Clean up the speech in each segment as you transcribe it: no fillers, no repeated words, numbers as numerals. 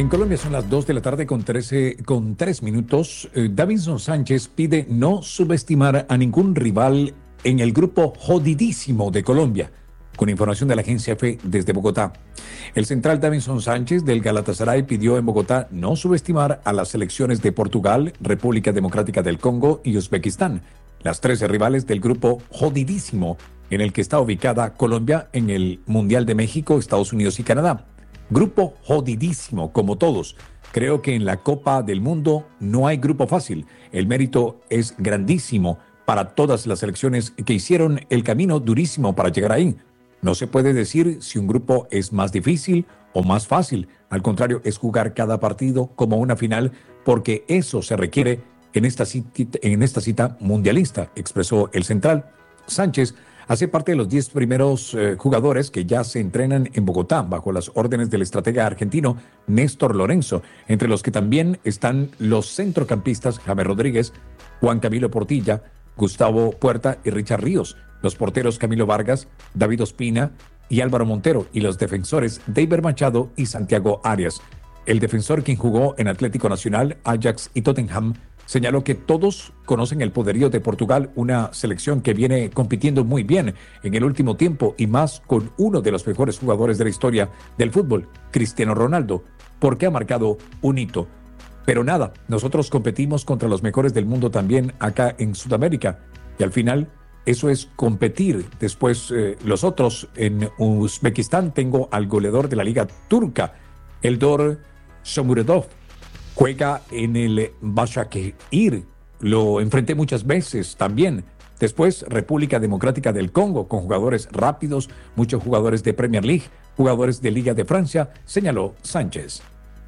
En Colombia son las 2 de la tarde con 3 minutos. Davinson Sánchez pide no subestimar a ningún rival en el grupo jodidísimo de Colombia. Con información de la agencia EFE desde Bogotá. El central Davinson Sánchez del Galatasaray pidió en Bogotá no subestimar a las selecciones de Portugal, República Democrática del Congo y Uzbekistán, las 13 rivales del grupo jodidísimo en el que está ubicada Colombia en el Mundial de México, Estados Unidos y Canadá. Grupo jodidísimo, como todos. Creo que en la Copa del Mundo no hay grupo fácil. El mérito es grandísimo para todas las selecciones que hicieron el camino durísimo para llegar ahí. No se puede decir si un grupo es más difícil o más fácil. Al contrario, es jugar cada partido como una final, porque eso se requiere en esta cita mundialista, expresó el central. Sánchez hace parte de los 10 primeros jugadores que ya se entrenan en Bogotá bajo las órdenes del estratega argentino Néstor Lorenzo, entre los que también están los centrocampistas James Rodríguez, Juan Camilo Portilla, Gustavo Puerta y Richard Ríos, los porteros Camilo Vargas, David Ospina y Álvaro Montero, y los defensores David Machado y Santiago Arias. El defensor, quien jugó en Atlético Nacional, Ajax y Tottenham, señaló que todos conocen el poderío de Portugal, una selección que viene compitiendo muy bien en el último tiempo y más con uno de los mejores jugadores de la historia del fútbol, Cristiano Ronaldo, porque ha marcado un hito. Pero nada, nosotros competimos contra los mejores del mundo también acá en Sudamérica, y al final eso es competir. Después los otros, en Uzbekistán tengo al goleador de la liga turca, Eldor Shomurodov. Juega en el Başakşehir, lo enfrenté muchas veces también. Después, República Democrática del Congo, con jugadores rápidos, muchos jugadores de Premier League, jugadores de Liga de Francia, señaló Sánchez.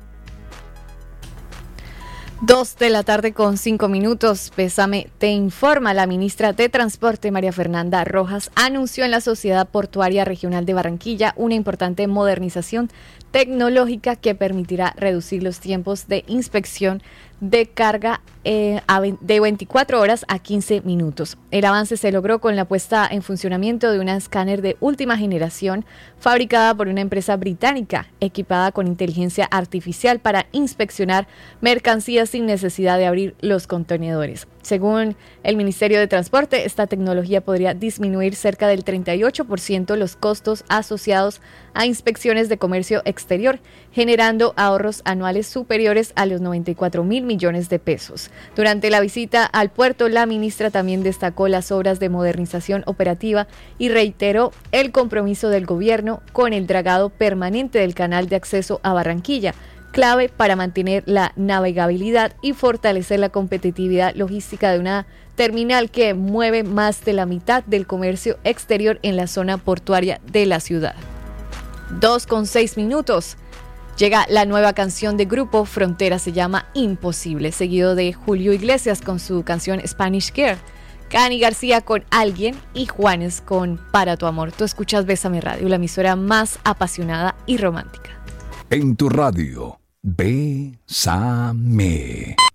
2 de la tarde con 5 minutos. Pésame te informa. La ministra de Transporte, María Fernanda Rojas, anunció en la Sociedad Portuaria Regional de Barranquilla una importante modernización tecnológica que permitirá reducir los tiempos de inspección de carga de 24 horas a 15 minutos. El avance se logró con la puesta en funcionamiento de una escáner de última generación fabricada por una empresa británica, equipada con inteligencia artificial para inspeccionar mercancías sin necesidad de abrir los contenedores. Según el Ministerio de Transporte, esta tecnología podría disminuir cerca del 38% los costos asociados a inspecciones de comercio exterior, generando ahorros anuales superiores a los 94.000 millones de pesos. Durante la visita al puerto, la ministra también destacó las obras de modernización operativa y reiteró el compromiso del gobierno con el dragado permanente del canal de acceso a Barranquilla, clave para mantener la navegabilidad y fortalecer la competitividad logística de una terminal que mueve más de la mitad del comercio exterior en la zona portuaria de la ciudad. 2:06 minutos. Llega la nueva canción de grupo Frontera, se llama Imposible, seguido de Julio Iglesias con su canción Spanish Girl, Cani García con Alguien y Juanes con Para tu amor. Tú escuchas Bésame Radio, la emisora más apasionada y romántica. En tu radio, Bésame.